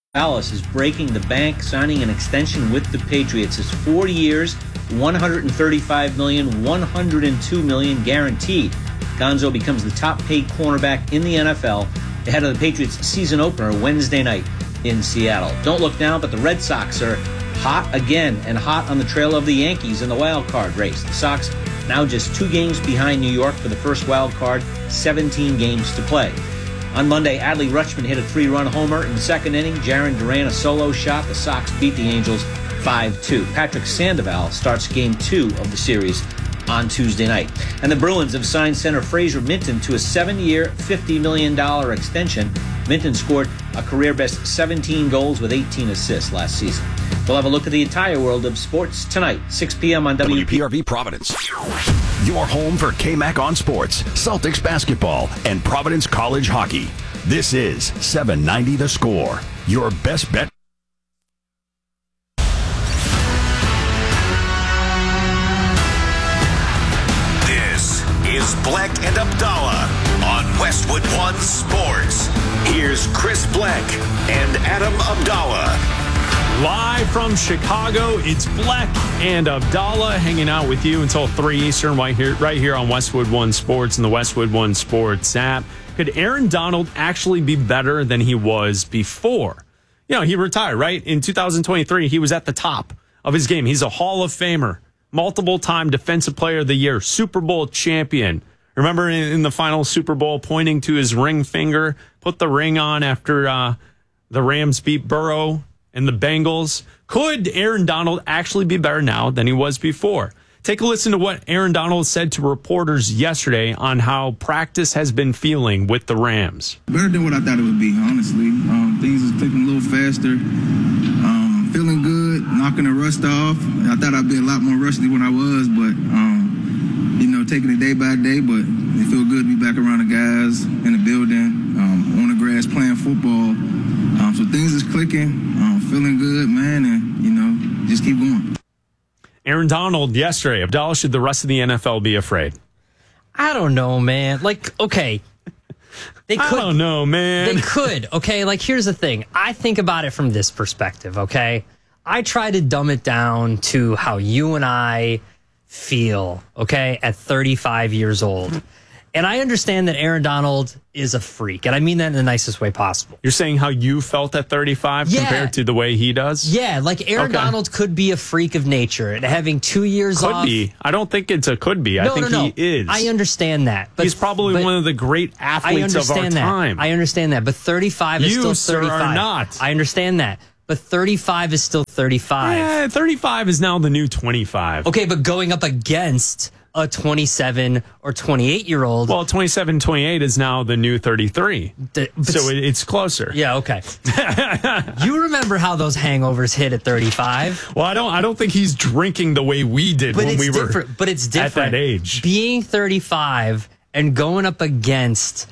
Dallas is breaking the bank, signing an extension with the Patriots. It's 40 years, $135 million, $102 million guaranteed. Gonzo becomes the top-paid cornerback in the NFL ahead of the Patriots' season opener Wednesday night in Seattle. Don't look now, but the Red Sox are hot again and hot on the trail of the Yankees in the wild card race. The Sox now just 2 games behind New York for the first wild card, 17 games to play. On Monday, Adley Rutschman hit a 3-run homer in the second inning. Jarren Duran a solo shot. The Sox beat the Angels 5-2. Patrick Sandoval starts Game 2 of the series on Tuesday night. And the Bruins have signed center Fraser Minten to a 7-year, $50 million extension. Minten scored a career-best 17 goals with 18 assists last season. We'll have a look at the entire world of sports tonight, 6 p.m. on WPRV Providence. Your home for KMAC on sports, Celtics basketball, and Providence College hockey. This is 790 The Score, your best bet. This is Black and Abdallah on Westwood One Sports. Here's Chris Black and Adam Abdallah. Live from Chicago, it's Black and Abdallah hanging out with you until 3 Eastern right here on Westwood One Sports and the Westwood One Sports app. Could Aaron Donald actually be better than he was before? You know, he retired, right? In 2023, he was at the top of his game. He's a Hall of Famer, multiple-time Defensive Player of the Year, Super Bowl champion. Remember in the final Super Bowl pointing to his ring finger, put the ring on after the Rams beat Burrow and the Bengals. Could Aaron Donald actually be better now than he was before? Take a listen to what Aaron Donald said to reporters yesterday on how practice has been feeling with the Rams. Better than what I thought it would be, honestly. Things is clicking a little faster. Feeling good, knocking the rust off. I thought I'd be a lot more rusty when I was, but, taking it day by day. But it feels good to be back around the guys in the building, on the grass playing football. So things is clicking, feeling good, man, and, just keep going. Aaron Donald yesterday. Abdallah, should the rest of the NFL be afraid? I don't know, man. Okay. They could. I don't know, man. They could, okay? Here's the thing. I think about it from this perspective, okay? I try to dumb it down to how you and I feel, okay, at 35 years old. And I understand that Aaron Donald is a freak, and I mean that in the nicest way possible. You're saying how you felt at 35 compared to the way he does? Yeah, Aaron Donald could be a freak of nature, and having 2 years off. Could be. I don't think it's a could be. I think he is. I understand that. He's probably one of the great athletes of our time. I understand that, but 35 is still 35. You, sir, are not. I understand that. But 35 is still 35. Yeah, 35 is now the new 25. Okay, but going up against a 27 or 28-year-old. Well, 27, 28 is now the new 33. So it's closer. Yeah, okay. You remember how those hangovers hit at 35? Well, I don't think he's drinking the way we did when we were but it's different. At that age. Being 35 and going up against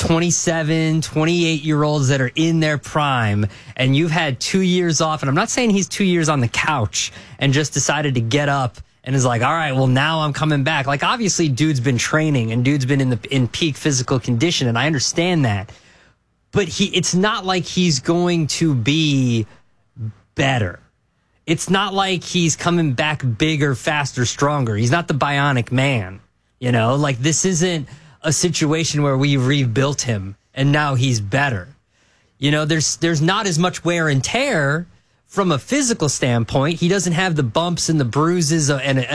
27, 28-year-olds that are in their prime, and you've had 2 years off, and I'm not saying he's 2 years on the couch and just decided to get up and is like, all right, well, now I'm coming back. Obviously, dude's been training and dude's been in peak physical condition, and I understand that. But it's not like he's going to be better. It's not like he's coming back bigger, faster, stronger. He's not the Bionic Man. This isn't a situation where we rebuilt him and now he's better. There's not as much wear and tear from a physical standpoint. He doesn't have the bumps and the bruises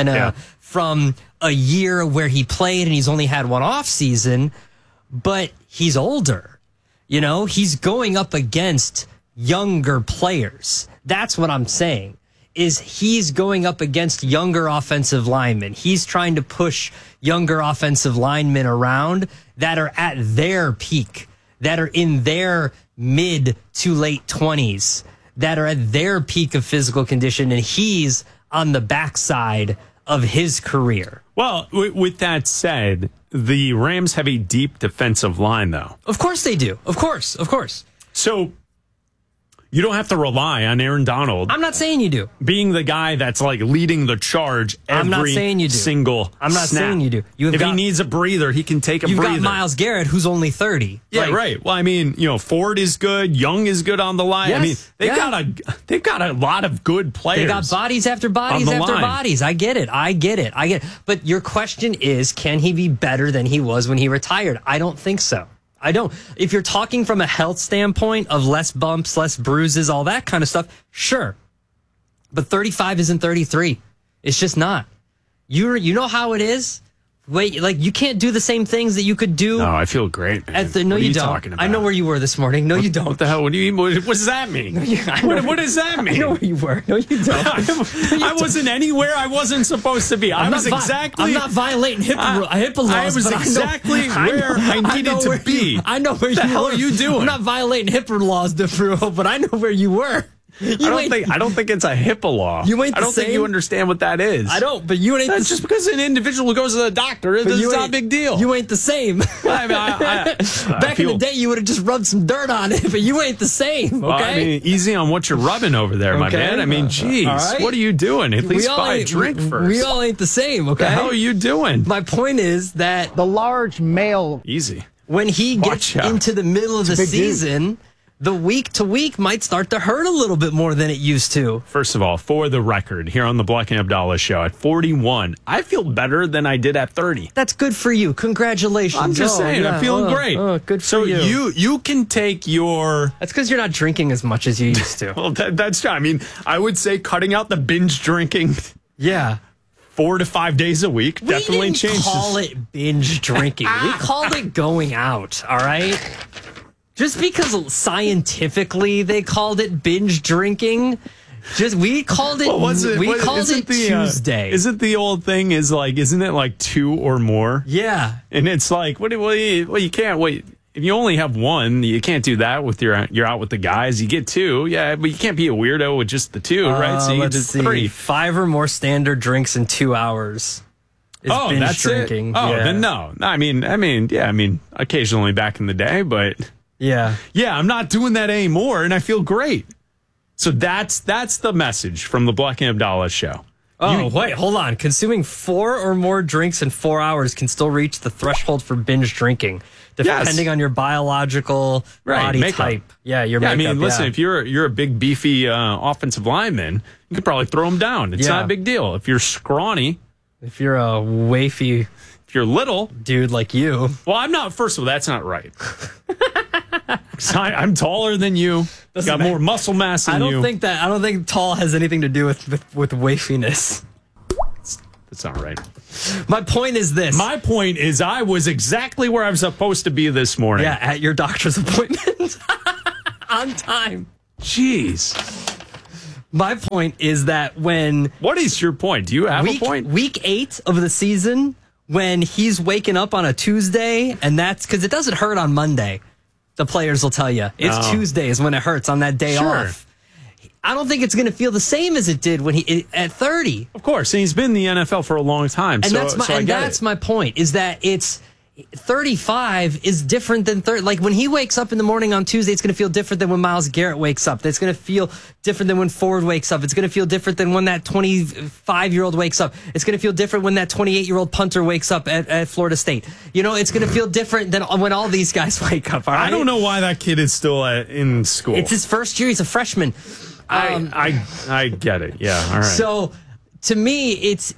from a year where he played and he's only had one off season, but he's older. He's going up against younger players. That's what I'm saying. Is he's going up against younger offensive linemen. He's trying to push younger offensive linemen around that are at their peak, that are in their mid to late 20s, that are at their peak of physical condition, and he's on the backside of his career. Well, with that said, the Rams have a deep defensive line, though. Of course they do. Of course. So You don't have to rely on Aaron Donald I'm not saying you do. being the guy that's like leading the charge every I'm not saying you do. single I'm not snap. saying you do. If he needs a breather, he can take a You've breather. got Myles Garrett, who's only 30. Yeah, right. Well, I mean, Ford is good. Young is good on the line. Yes, I mean, they've got a lot of good players. They got bodies after bodies on the after line. bodies. I get it. But your question is, can he be better than he was when he retired? I don't think so. I don't. If you're talking from a health standpoint of less bumps, less bruises, all that kind of stuff, sure. But 35 isn't 33. It's just not. You know how it is? Wait, like you can't do the same things that you could do. No, I feel great, man. No, What are you talking don't. about? I know where you were this morning. No, you don't. What the hell? What do you mean? What does that mean? What does that mean? I know where you were. No, you don't. I wasn't anywhere I wasn't supposed to be. I'm not violating HIPAA laws. I was exactly where I needed to be. I know where you were. What the hell are you doing? I'm not violating HIPAA laws, DeFruo, but I know where you were. I don't think it's a HIPAA law. You ain't the I don't think you same? understand what that is. I don't, but you ain't That's just because an individual goes to the doctor, it's not a big deal. You ain't the same. I mean, Back in the day, you would have just rubbed some dirt on it, but you ain't the same, okay? Well, I mean, easy on what you're rubbing over there, my Okay. man. I mean, geez, All right. what are you doing? At least buy a drink first. We all ain't the same, okay? What the hell are you doing? My point is that The large male. Easy. when he gets Watch out. into the middle of the big dude. season, the week to week might start to hurt a little bit more than it used to. First of all, for the record, here on the Black and Abdallah show at 41, I feel better than I did at 30. That's good for you. Congratulations. I'm just saying, yeah. I'm feeling great. Good for so you. you can take your. That's because you're not drinking as much as you used to. Well, that's true. I mean, I would say cutting out the binge drinking Yeah. 4 to 5 days a week definitely We didn't changes. call it binge drinking. We called it going out, all right? Just because scientifically they called it binge drinking, we called it. What was it? We called it Tuesday. Isn't the old thing isn't it like 2 or more? Yeah. And it's like, you can't wait. If you only have one, you can't do that with you're out with the guys. You get 2, yeah, but you can't be a weirdo with just the 2, right? So you get let's see. 3. 5 or more standard drinks in 2 hours. Is binge that's drinking. it. Oh, yeah. then no. I mean, occasionally back in the day, but Yeah. yeah, I'm not doing that anymore, and I feel great. So that's the message from the Black and Abdallah show. Oh, wait, hold on. Consuming 4 or more drinks in 4 hours can still reach the threshold for binge drinking, depending on your biological body makeup. type. Yeah, your Yeah, makeup. I mean, listen, if you're a big, beefy offensive lineman, you could probably throw them down. It's Yeah. not a big deal. If you're scrawny, if you're a wafy if you're little, dude like you. well, I'm not. First of all, that's not right. I'm taller than you. Got more muscle mass than I you. don't think tall has anything to do with wafiness. That's not right. My point is this. My point is, I was exactly where I was supposed to be this morning. Yeah, at your doctor's appointment. On time. Jeez. My point is that when What is your point? Do you have a point? week 8 of the season, when he's waking up on a Tuesday, and that's because it doesn't hurt on Monday. The players will tell you it's No. Tuesdays when it hurts on that day Sure. off. I don't think it's going to feel the same as it did when he at 30. Of course, and he's been in the NFL for a long time. And so, that's my so I get that's it. my point is that it's 35 is different than 30. Like when he wakes up in the morning on Tuesday, it's going to feel different than when Myles Garrett wakes up. It's going to feel different than when Ford wakes up. It's going to feel different than when that 25-year-old wakes up. It's going to feel different when that 28-year-old punter wakes up at Florida State. You know, it's going to feel different than when all these guys wake up. All right? I don't know why that kid is still in school. It's his first year. He's a freshman. I get it. Yeah. All right. So to me, it's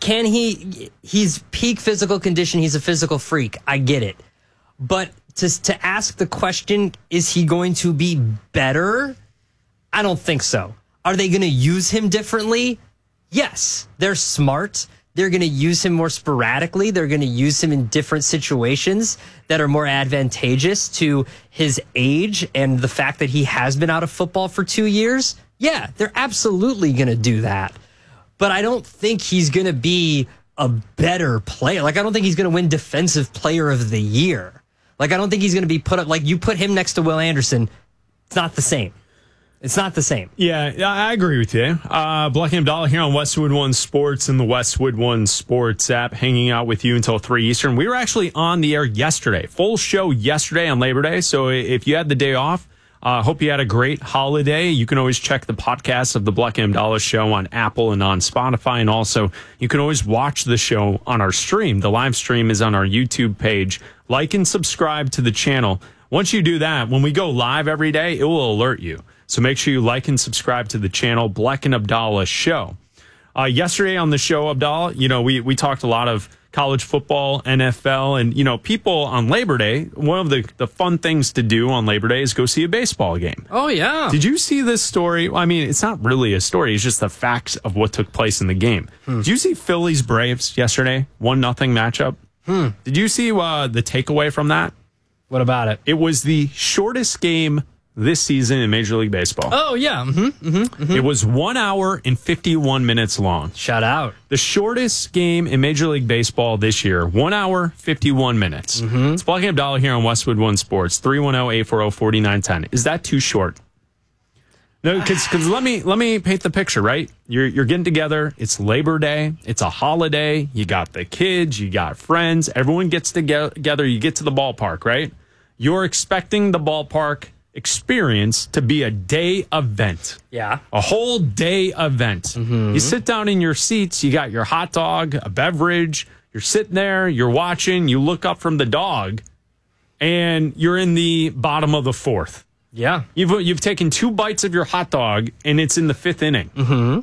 he's peak physical condition. He's a physical freak. I get it. But to ask the question, is he going to be better? I don't think so. Are they going to use him differently? Yes. They're smart. They're going to use him more sporadically. They're going to use him in different situations that are more advantageous to his age and the fact that he has been out of football for 2 years. Yeah, they're absolutely going to do that. But I don't think he's going to be a better player. Like, I don't think he's going to win Defensive Player of the Year. Like, I don't think he's going to be put up, like, you put him next to Will Anderson. It's not the same. It's not the same. Yeah, I agree with you. Black and Abdallah here on Westwood One Sports and the Westwood One Sports app, hanging out with you until 3 Eastern. We were actually on the air yesterday, full show yesterday on Labor Day. So if you had the day off, Hope you had a great holiday. You can always check the podcast of the Black and Abdallah Show on Apple and on Spotify. And also, you can always watch the show on our stream. The live stream is on our YouTube page. Like and subscribe to the channel. Once you do that, when we go live every day, it will alert you. So make sure you like and subscribe to the channel, Black and Abdallah Show. Yesterday on the show, Abdallah, we talked a lot of college football, NFL, and, people on Labor Day. One of the fun things to do on Labor Day is go see a baseball game. Oh, yeah. Did you see this story? I mean, it's not really a story. It's just the facts of what took place in the game. Did you see Phillies Braves yesterday? 1-0 matchup. Did you see the takeaway from that? What about it? It was the shortest game this season in Major League Baseball. Oh, yeah. It was 1 hour and 51 minutes long. Shout out. The shortest game in Major League Baseball this year, 1 hour, 51 minutes. It's Black and Abdallah here on Westwood One Sports, 310-840-4910. Is that too short? No, because let me paint the picture, right? You're getting together. It's Labor Day. It's a holiday. You got the kids. You got friends. Everyone gets together. You get to the ballpark, right? You're expecting the ballpark experience to be a day event. Yeah. A whole day event. You sit down in your seats. You got your hot dog, a beverage. You're sitting there. You're watching. You look up from the dog, and you're in the bottom of the fourth. Yeah. You've taken 2 bites of your hot dog, and it's in the 5th inning.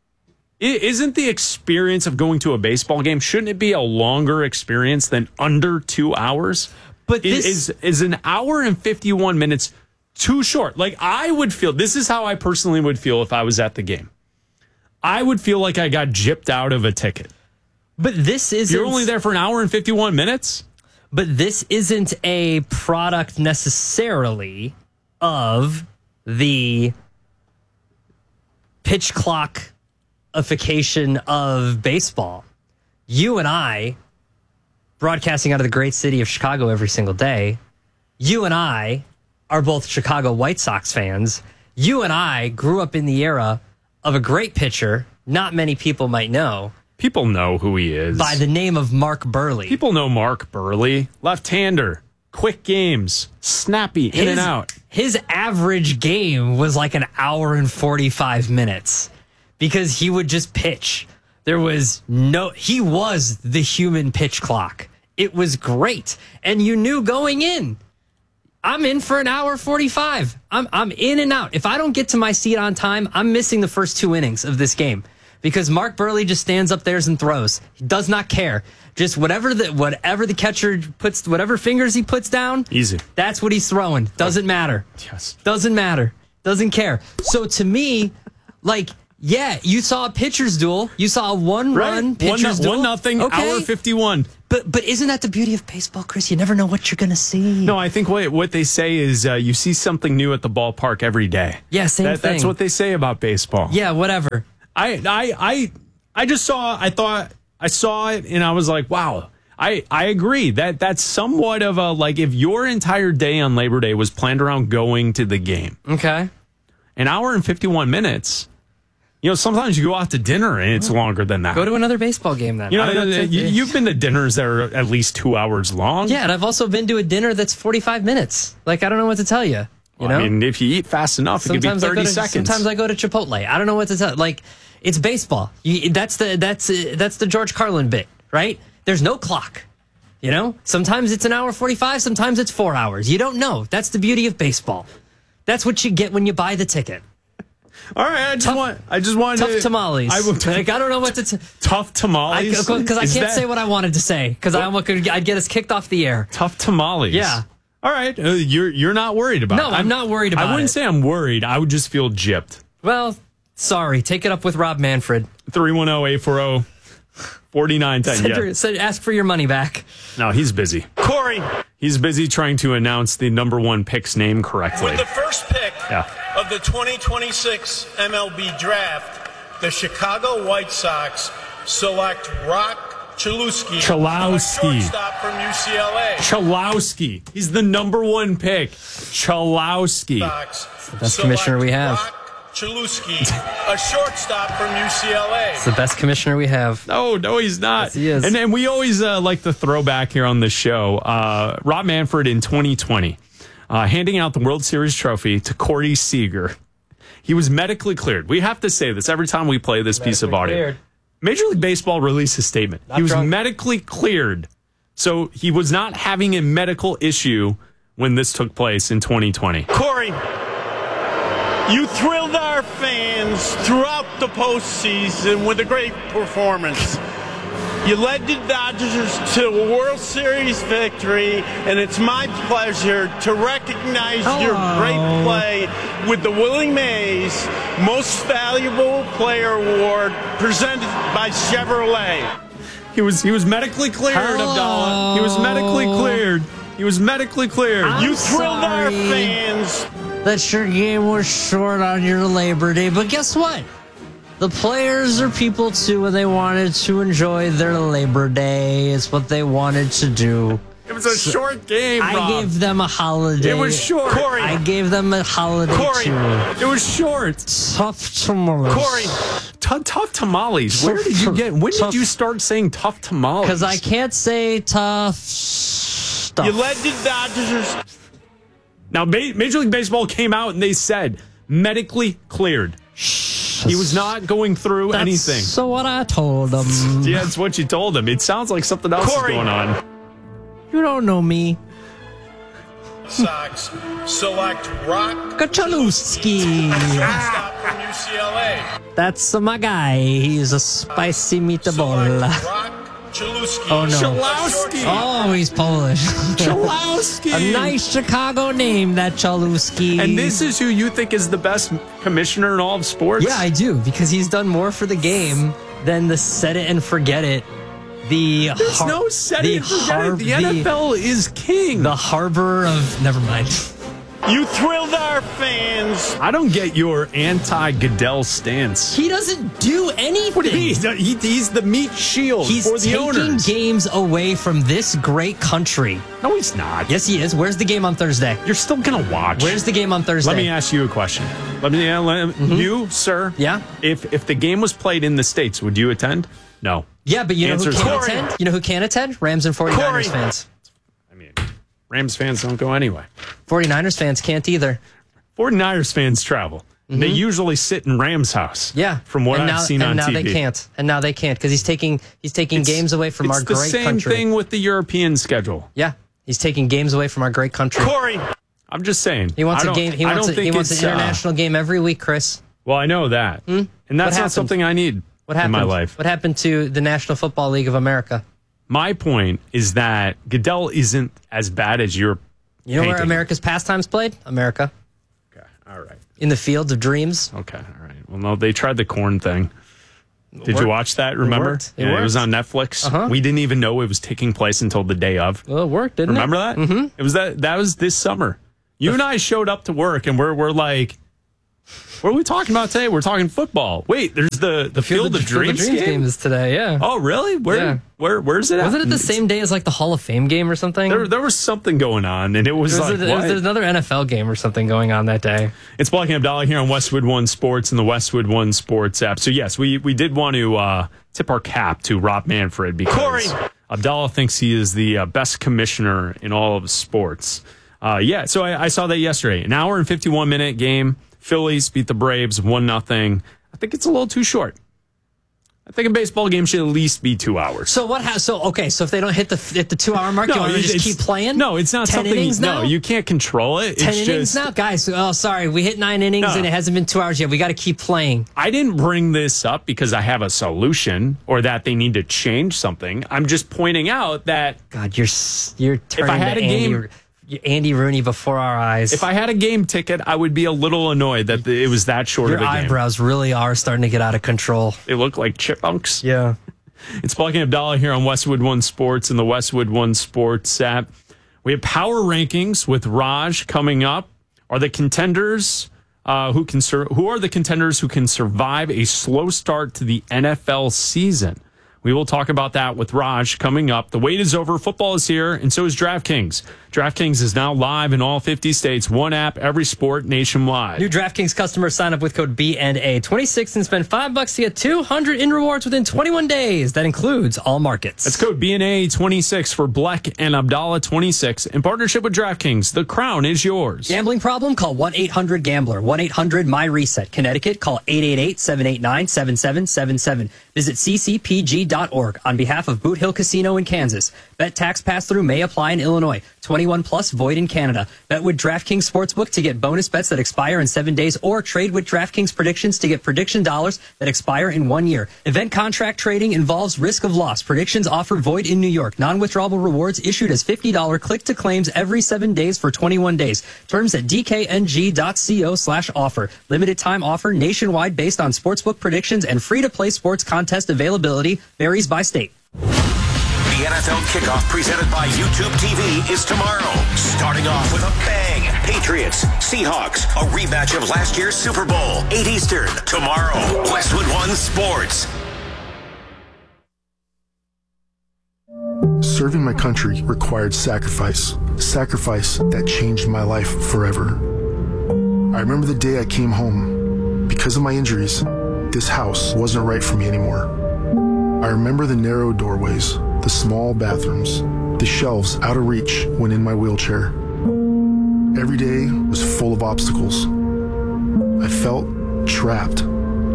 Isn't the experience of going to a baseball game, shouldn't it be a longer experience than under 2 hours? But this is an hour and 51 minutes too short? Like, I would feel, this is how I personally would feel if I was at the game. I would feel like I got gypped out of a ticket. But this isn't... You're only there for an hour and 51 minutes? But this isn't a product necessarily of the pitch clockification of baseball. You and I, broadcasting out of the great city of Chicago every single day, you and I are both Chicago White Sox fans. You and I grew up in the era of a great pitcher not many people might know. People know who he is. By the name of Mark Burley. People know Mark Burley. Left-hander. Quick games. Snappy. In and out. His average game was like an hour and 45 minutes because he would just pitch. He was the human pitch clock. It was great. And you knew going in, I'm in for an hour 45. I'm in and out. If I don't get to my seat on time, I'm missing the first 2 innings of this game because Mark Burley just stands up there and throws. He does not care. Just whatever the catcher puts, whatever fingers he puts down, easy. That's what he's throwing. Doesn't matter. Yes. Doesn't matter. Doesn't care. So to me, like, yeah, you saw a pitcher's duel. You saw a one-run pitcher's duel. 1-0, okay. Hour 51. But isn't that the beauty of baseball, Chris? You never know what you're going to see. No, I think what they say is you see something new at the ballpark every day. Yeah, same thing. That's what they say about baseball. Yeah, whatever. I just saw, I saw it and I was like, wow, I agree that's somewhat of a, like, if your entire day on Labor Day was planned around going to the game. Okay. An hour and 51 minutes. Sometimes you go out to dinner and it's longer than that. Go to another baseball game then. You've been to dinners that are at least 2 hours long. Yeah, and I've also been to a dinner that's 45 minutes. Like, I don't know what to tell you. I mean, if you eat fast enough, it could be 30 seconds. Sometimes I go to Chipotle. I don't know what to tell. Like, it's baseball. That's the George Carlin bit, right? There's no clock. Sometimes it's an hour 45. Sometimes it's 4 hours. You don't know. That's the beauty of baseball. That's what you get when you buy the ticket. All right, I just wanted tough tamales. I don't know what to tough tamales because I can't say what I wanted to say because I'd get us kicked off the air. Tough tamales. Yeah. All right, you're not worried about it. No, I'm not worried about it. I wouldn't say I'm worried. I would just feel gypped. Well, sorry. Take it up with Rob Manfred. 310-840-4910. Ask for your money back. No, he's busy. Corey. He's busy trying to announce the number 1 pick's name correctly. With the first pick of the 2026 MLB Draft, the Chicago White Sox select Rock Chalowski, shortstop from UCLA. Chalowski. He's the number 1 pick. Chalowski. The best commissioner we have. Rock Chalowski, a shortstop from UCLA. It's the best commissioner we have. No, he's not. Yes, he is. And we always like the throwback here on the show. Rob Manfred in 2020. handing out the World Series trophy to Corey Seager. He was medically cleared. We have to say this every time we play this piece of audio. Cleared. Major League Baseball released a statement. He was medically cleared. So he was not having a medical issue when this took place in 2020. Corey, you thrilled our fans throughout the postseason with a great performance. You led the Dodgers to a World Series victory, and it's my pleasure to recognize your great play with the Willie Mays Most Valuable Player Award presented by Chevrolet. He was medically cleared, Abdallah. He was medically cleared. He was medically cleared. You thrilled our fans. That your game was short on your Labor Day, but guess what? The players are people too, and they wanted to enjoy their Labor Day. It's what they wanted to do. It was a short game, Rob. I gave them a holiday. It was short. Corey. I gave them a holiday Corey. too. It was short. Tough tamales. Corey. Tough tamales. Where did you get? When did you start saying tough tamales? Because I can't say tough stuff. You led the Dodgers. Now, Major League Baseball came out and they said medically cleared. He was not going through anything. So what I told them. Yeah, that's what you told him. It sounds like something else Corey. is going on. You don't know me. Sox select Rock Chalewski. Shortstop from UCLA. That's my guy. He's a spicy meatball. Select Rock Chalewski. Oh, no. Chalewski. Oh, he's Polish. Chalewski. A nice Chicago name, that Chalewski. And this is who you think is the best commissioner in all of sports? Yeah, I do, because he's done more for the game than the set it and forget it. There's no set it and forget it. The NFL is king. The harbor of... Never mind. You thrilled our fans. I don't get your anti-Goodell stance. He doesn't do anything. What do you mean? He's the meat shield for the owners. He's taking games away from this great country. No, he's not. Yes, he is. Where's the game on Thursday? You're still going to watch. Where's the game on Thursday? Let me ask you a question. You, sir. Yeah? If the game was played in the States, would you attend? No. Yeah, but you know who Answer's can no. attend? You know who can attend? Rams and 49ers fans. I mean, Rams fans don't go anyway. 49ers fans can't either. 49ers fans travel. They usually sit in Rams' house. Yeah. From what I've seen on TV. And now they can't because he's taking games away from our great country. It's the same thing with the European schedule. Yeah. He's taking games away from our great country. Corey. I'm just saying. He wants a game. He wants an international game every week, Chris. Well, I know that. And that's not something I need in my life. What happened to the National Football League of America? My point is that Goodell isn't as bad as you're You know painting. where America's pastimes played? America. Okay, all right. In the fields of dreams. Okay, all right. Well, no, they tried the corn thing. Did you watch that, remember? It was on Netflix. Uh-huh. We didn't even know it was taking place until the day of. Well, it worked, didn't Remember that? Mm-hmm. It was that was this summer. You and I showed up to work and we're like, what are we talking about today? We're talking football. Wait, there's the Field of Dreams game is today, yeah. Oh, really? Where's it at? Wasn't it the same day as like the Hall of Fame game or something? There was something going on, and it was There's another NFL game or something going on that day. It's Black and Abdallah here on Westwood One Sports and the Westwood One Sports app. So, yes, we did want to tip our cap to Rob Manfred because Corey. Abdallah thinks he is the best commissioner in all of sports. So I saw that yesterday. An hour and 51-minute game. Phillies beat the Braves 1-0. I think it's a little too short. I think a baseball game should at least be 2 hours. So So if they don't hit the 2 hour mark, you want to just keep playing? No, it's not 10 something. innings now? No, you can't control it. 10 it's innings just, now, guys. Oh, sorry, we hit 9 innings and it hasn't been 2 hours yet. We got to keep playing. I didn't bring this up because I have a solution or that they need to change something. I'm just pointing out that God, you're turning if I had Andy Rooney before our eyes. If I had a game ticket, I would be a little annoyed that it was that short of a game. Your eyebrows really are starting to get out of control. They look like chipmunks. Yeah. It's Black and Abdallah here on Westwood One Sports and the Westwood One Sports app. We have power rankings with Raj coming up. Are the contenders who are the contenders who can survive a slow start to the NFL season? We will talk about that with Raj coming up. The wait is over. Football is here, and so is DraftKings. DraftKings is now live in all 50 states. One app, every sport, nationwide. New DraftKings customers sign up with code BNA26 and spend $5 to get $200 in rewards within 21 days. That includes all markets. That's code BNA26 for Black and Abdallah 26 in partnership with DraftKings. The crown is yours. Gambling problem? Call 1-800-GAMBLER. 1-800-MY-RESET. Connecticut, call 888-789-7777. Visit ccpg.org on behalf of Boot Hill Casino in Kansas. Bet tax pass-through may apply in Illinois. 21 plus, void in Canada. Bet with DraftKings Sportsbook to get bonus bets that expire in 7 days, or trade with DraftKings Predictions to get prediction dollars that expire in 1 year. Event contract trading involves risk of loss. Predictions offer void in New York. Non-withdrawable rewards issued as $50 click-to-claims every 7 days for 21 days. Terms at dkng.co/offer. Limited time offer nationwide based on sportsbook predictions, and free-to-play sports contest availability varies by state. The NFL kickoff presented by YouTube TV is tomorrow. Starting off with a bang. Patriots, Seahawks, a rematch of last year's Super Bowl. 8 Eastern, tomorrow. Westwood One Sports. Serving my country required sacrifice. Sacrifice that changed my life forever. I remember the day I came home. Because of my injuries, this house wasn't right for me anymore. I remember the narrow doorways, the small bathrooms, the shelves out of reach when in my wheelchair. Every day was full of obstacles. I felt trapped.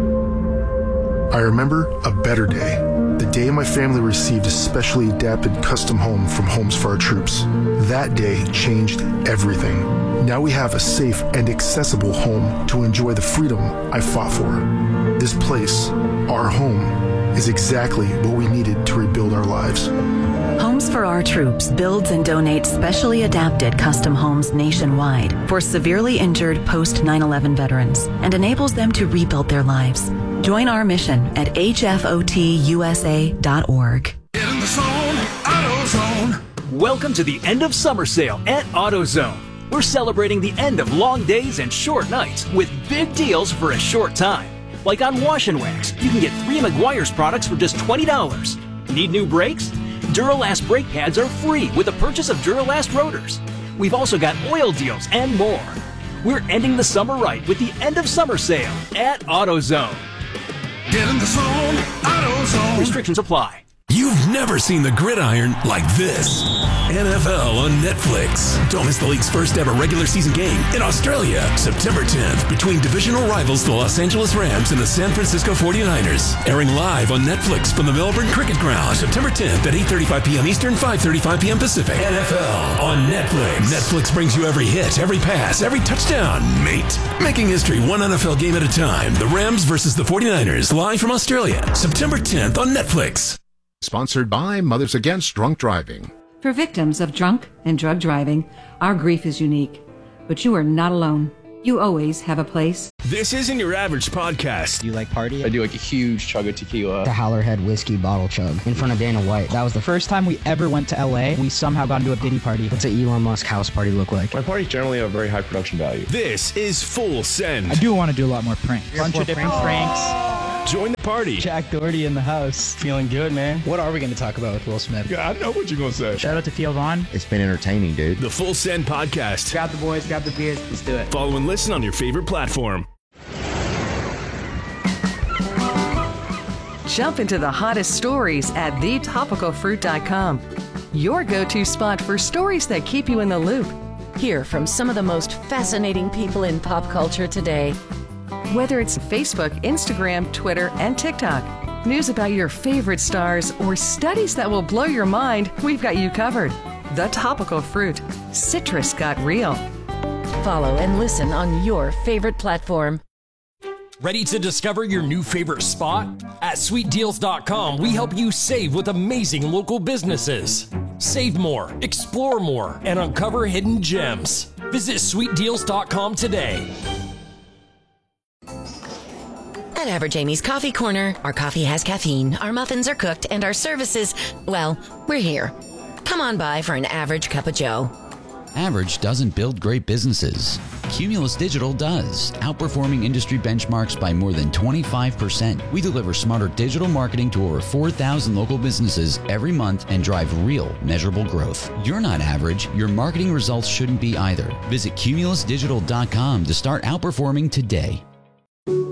I remember a better day, the day my family received a specially adapted custom home from Homes for Our Troops. That day changed everything. Now we have a safe and accessible home to enjoy the freedom I fought for. This place, our home, is exactly what we needed to rebuild our lives. Homes for Our Troops builds and donates specially adapted custom homes nationwide for severely injured post-9/11 veterans and enables them to rebuild their lives. Join our mission at hfotusa.org. Get in the zone, AutoZone. Welcome to the end of summer sale at AutoZone. We're celebrating the end of long days and short nights with big deals for a short time. Like on Wash and Wax, you can get 3 Meguiar's products for just $20. Need new brakes? Duralast brake pads are free with the purchase of Duralast rotors. We've also got oil deals and more. We're ending the summer right with the end of summer sale at AutoZone. Get in the zone, AutoZone. Restrictions apply. You've never seen the gridiron like this. NFL on Netflix. Don't miss the league's first ever regular season game in Australia, September 10th, between divisional rivals the Los Angeles Rams and the San Francisco 49ers. Airing live on Netflix from the Melbourne Cricket Ground, September 10th at 8:35 p.m. Eastern, 5:35 p.m. Pacific. NFL on Netflix. Netflix brings you every hit, every pass, every touchdown, mate. Making history one NFL game at a time. The Rams versus the 49ers, live from Australia, September 10th on Netflix. Sponsored by Mothers Against Drunk Driving. For victims of drunk and drug driving, our grief is unique. But you are not alone. You always have a place. This isn't your average podcast. Do you like party? I do like a huge chug of tequila. The Howlerhead whiskey bottle chug in front of Dana White. That was the first time we ever went to LA. We somehow got into a Diddy party. What's an Elon Musk house party look like? My parties generally have a very high production value. This is Full Send. I do want to do a lot more pranks. Bunch of different pranks. Join the party. Jack Doherty in the house. Feeling good, man. What are we going to talk about with Will Smith? Yeah, I know what you're going to say. Shout out to Theo Vaughn. It's been entertaining, dude. The Full Send Podcast. Grab the boys, grab the beers. Let's do it. Follow and listen on your favorite platform. Jump into the hottest stories at thetopicalfruit.com. Your go-to spot for stories that keep you in the loop. Hear from some of the most fascinating people in pop culture today. Whether it's Facebook, Instagram, Twitter, and TikTok, news about your favorite stars, or studies that will blow your mind, we've got you covered. The Topical Fruit. Citrus got real. Follow and listen on your favorite platform. Ready to discover your new favorite spot? At sweetdeals.com, we help you save with amazing local businesses. Save more, explore more, and uncover hidden gems. Visit sweetdeals.com today. At Average Amy's Coffee Corner, our coffee has caffeine, our muffins are cooked, and our services, well, we're here. Come on by for an average cup of joe. Average doesn't build great businesses. Cumulus Digital does, outperforming industry benchmarks by more than 25%. We deliver smarter digital marketing to over 4,000 local businesses every month and drive real, measurable growth. You're not average. Your marketing results shouldn't be either. Visit cumulusdigital.com to start outperforming today.